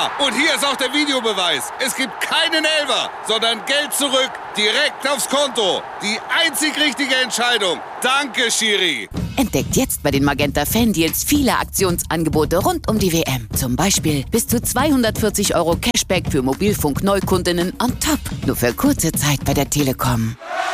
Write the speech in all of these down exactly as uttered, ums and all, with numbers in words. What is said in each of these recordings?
Ja, und hier ist auch der Videobeweis. Es gibt keinen Elfer, sondern Geld zurück, direkt aufs Konto. Die einzig richtige Entscheidung. Danke, Schiri. Entdeckt jetzt bei den Magenta Fan-Deals viele Aktionsangebote rund um die W M. Zum Beispiel bis zu zweihundertvierzig Euro Cashback für Mobilfunk-Neukundinnen on top. Nur für kurze Zeit bei der Telekom.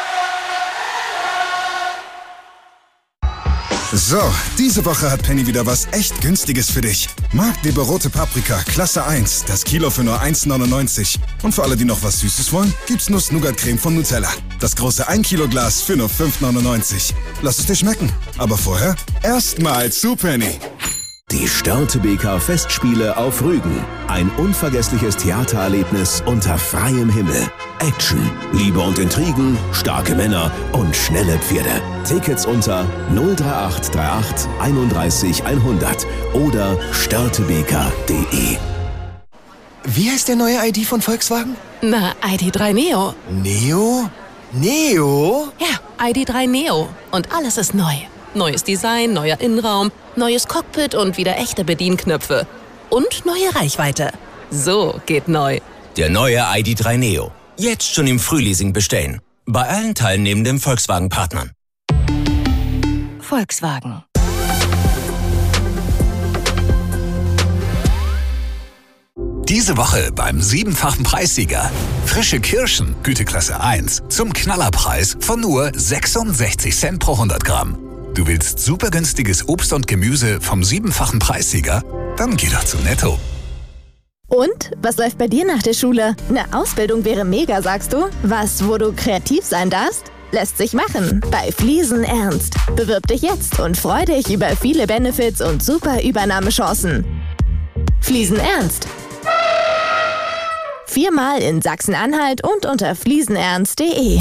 So, diese Woche hat Penny wieder was echt Günstiges für dich. Marktleber rote Paprika, Klasse eins, das Kilo für nur eins neunundneunzig. Und für alle, die noch was Süßes wollen, gibt's Nuss-Nougat-Creme von Nutella. Das große ein Kilo Glas für nur fünf neunundneunzig. Lass es dir schmecken. Aber vorher erstmal zu Penny. Die Störtebeker Festspiele auf Rügen. Ein unvergessliches Theatererlebnis unter freiem Himmel. Action, Liebe und Intrigen, starke Männer und schnelle Pferde. Tickets unter null drei acht drei acht einunddreißig hundert oder störtebeker punkt de. Wie heißt der neue I D von Volkswagen? Na, I D drei Neo. Neo? Neo? Ja, I D drei Neo. Und alles ist neu. Neues Design, neuer Innenraum, neues Cockpit und wieder echte Bedienknöpfe. Und neue Reichweite. So geht neu. Der neue I D drei Neo. Jetzt schon im Frühleasing bestellen. Bei allen teilnehmenden Volkswagen-Partnern. Volkswagen. Diese Woche beim siebenfachen Preissieger. Frische Kirschen, Güteklasse eins, zum Knallerpreis von nur sechsundsechzig Cent pro hundert Gramm. Du willst super günstiges Obst und Gemüse vom siebenfachen Preissieger? Dann geh doch zu Netto. Und? Was läuft bei dir nach der Schule? Eine Ausbildung wäre mega, sagst du? Was, wo du kreativ sein darfst? Lässt sich machen. Bei Fliesen Ernst. Bewirb dich jetzt und freu dich über viele Benefits und super Übernahmechancen. Fliesen Ernst. Viermal in Sachsen-Anhalt und unter fliesenernst punkt de.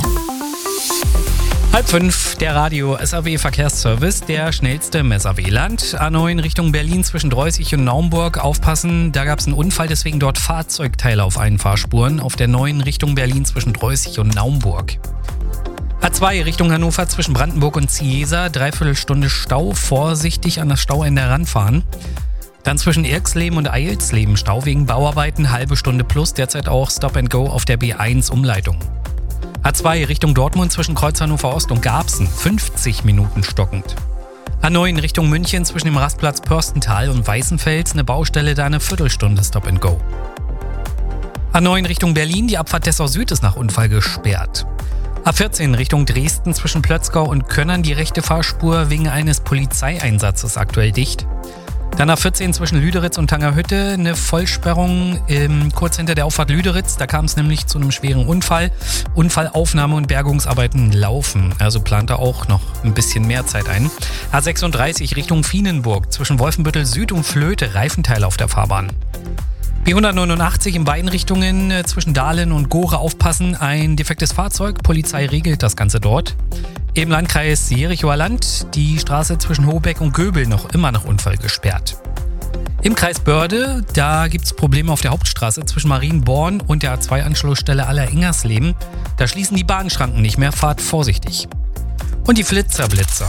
Halb fünf, der Radio S A W Verkehrsservice, der schnellste im S A W-Land. A neun Richtung Berlin zwischen Dreußig und Naumburg. Aufpassen, da gab es einen Unfall, deswegen dort Fahrzeugteile auf einen Fahrspuren. Auf der neun Richtung Berlin zwischen Dreußig und Naumburg. A zwei Richtung Hannover zwischen Brandenburg und Ziesa. Dreiviertelstunde Stau, vorsichtig an das Stauende ranfahren. Dann zwischen Irxleben und Eilsleben Stau wegen Bauarbeiten, halbe Stunde plus. Derzeit auch Stop and Go auf der B eins Umleitung. A zwei Richtung Dortmund zwischen Kreuz Hannover Ost und Garbsen, fünfzig Minuten stockend. A neun Richtung München zwischen dem Rastplatz Pörstental und Weißenfels, eine Baustelle, da eine Viertelstunde Stop and Go. A neun Richtung Berlin, die Abfahrt Dessau Süd ist nach Unfall gesperrt. A vierzehn Richtung Dresden zwischen Plötzgau und Könnern, die rechte Fahrspur wegen eines Polizeieinsatzes aktuell dicht. Dann A vierzehn zwischen Lüderitz und Tangerhütte, eine Vollsperrung ähm, kurz hinter der Auffahrt Lüderitz. Da kam es nämlich zu einem schweren Unfall. Unfallaufnahme und Bergungsarbeiten laufen. Also plant er auch noch ein bisschen mehr Zeit ein. A sechsunddreißig Richtung Vienenburg zwischen Wolfenbüttel Süd und Flöte, Reifenteile auf der Fahrbahn. B hundertneunundachtzig in beiden Richtungen äh, zwischen Dahlen und Gore aufpassen. Ein defektes Fahrzeug, Polizei regelt das Ganze dort. Im Landkreis Jerichoer Land, die Straße zwischen Hobeck und Göbel noch immer nach Unfall gesperrt. Im Kreis Börde, da gibt es Probleme auf der Hauptstraße zwischen Marienborn und der A zwei Anschlussstelle Aller-Ingersleben. Da schließen die Bahnschranken nicht mehr, fahrt vorsichtig. Und die Flitzerblitzer.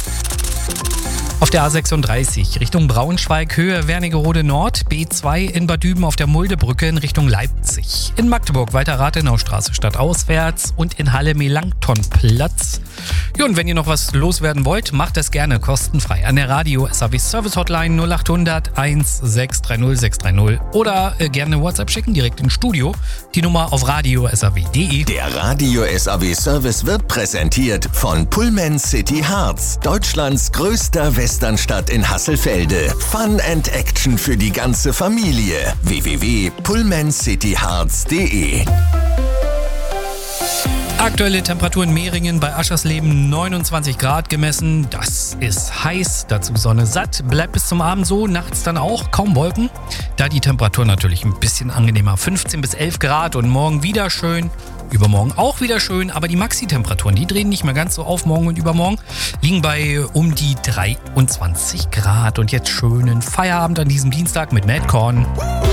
Auf der A sechsunddreißig Richtung Braunschweig, Höhe Wernigerode Nord, B zwei in Bad Düben auf der Muldebrücke in Richtung Leipzig. In Magdeburg weiter Rathenaustraße stadtauswärts und in Halle Melanktonplatz. Ja, und wenn ihr noch was loswerden wollt, macht das gerne kostenfrei an der Radio S A W Service Hotline null acht hundert eins sechs drei null sechs drei null oder äh, gerne WhatsApp schicken, direkt ins Studio. Die Nummer auf radio s a w punkt de. Der Radio S A W Service wird präsentiert von Pullman City Harz, Deutschlands größter Westernstadt in Hasselfelde. Fun and Action für die ganze Familie. w w w punkt pullman city harz punkt de. Aktuelle Temperatur in Mehringen bei Aschersleben neunundzwanzig Grad gemessen. Das ist heiß, dazu Sonne satt. Bleibt bis zum Abend so, nachts dann auch kaum Wolken. Da die Temperatur natürlich ein bisschen angenehmer. fünfzehn bis elf Grad und morgen wieder schön. Übermorgen auch wieder schön, aber die Maxi-Temperaturen, die drehen nicht mehr ganz so auf morgen und übermorgen, liegen bei um die dreiundzwanzig Grad. Und jetzt schönen Feierabend an diesem Dienstag mit Madcorn.